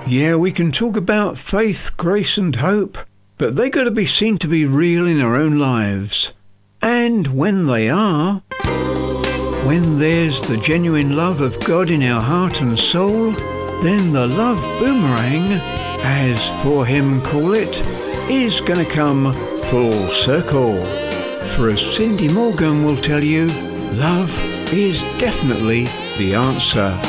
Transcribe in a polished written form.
Yeah, we can talk about faith, grace and hope, but they got to be seen to be real in our own lives. And when they are, when there's the genuine love of God in our heart and soul, then the love boomerang, as For Him call it, is going to come full circle. For as Cindy Morgan will tell you, love is definitely the answer.